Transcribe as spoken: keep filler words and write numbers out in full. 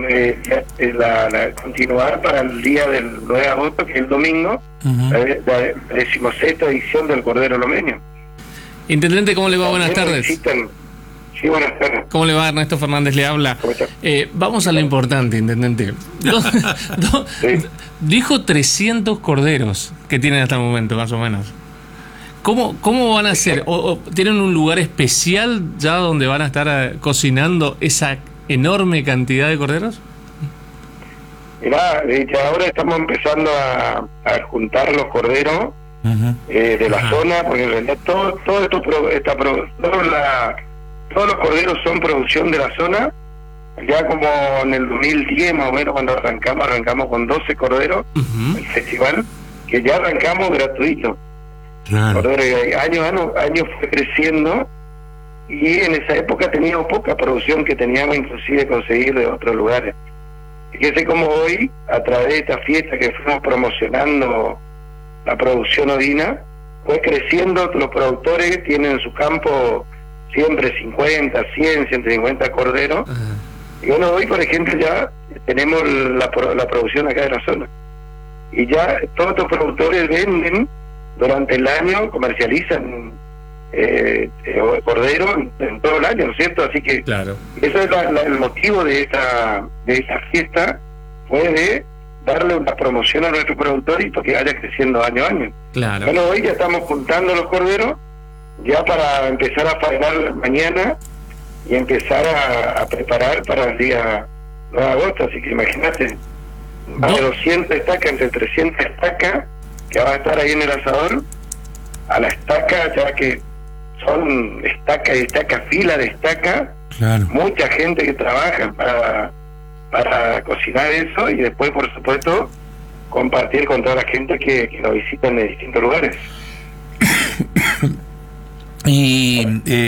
eh, la, la, continuar para el día del nueve de agosto, que es el domingo, uh-huh. la, la decimosexta edición del Cordero Lomeño. Intendente, ¿cómo le va? Buenas tardes. Visitan. Sí, buenas tardes. ¿Cómo le va? Ernesto Fernández le habla. Eh, vamos a lo importante, intendente. Do, do, sí. Dijo trescientos corderos que tienen hasta el momento, más o menos. ¿Cómo, cómo van a hacer? ¿O, o tienen un lugar especial ya donde van a estar uh, cocinando esa enorme cantidad de corderos? Mirá, ahora estamos empezando a, a juntar los corderos uh-huh. eh, de la uh-huh. zona, porque en realidad todo, todo esto, esta, todo la, todos los corderos son producción de la zona. Ya como en el dos mil diez más o menos, cuando arrancamos, arrancamos con doce corderos, uh-huh. el festival, que ya arrancamos gratuito. Claro. Cordero, año a año, año fue creciendo, y en esa época teníamos poca producción que teníamos inclusive conseguir de otros lugares. Fíjese como hoy, a través de esta fiesta que fuimos promocionando la producción ovina, fue creciendo. Los productores tienen en su campo siempre cincuenta, cien, ciento cincuenta corderos. Uh-huh. Y bueno, hoy por ejemplo ya tenemos la, la producción acá de la zona. Y ya todos los productores venden durante el año, comercializan eh, eh, cordero en, en todo el año, ¿no es cierto? Así que claro. Eso es la, la, el motivo de esta de esta fiesta, fue de darle una promoción a nuestro productor y porque vaya creciendo año a año. Claro. Bueno, hoy ya estamos juntando los corderos ya para empezar a faenar mañana y empezar a, a preparar para el día nueve de agosto, así que imagínate, más de doscientas estacas, entre trescientas estacas que van a estar ahí en el asador, a la estaca, ya que son estacas y estacas, fila de estacas, claro. Mucha gente que trabaja para, para cocinar eso, y después, por supuesto, compartir con toda la gente que, que nos visitan de distintos lugares. Y eh,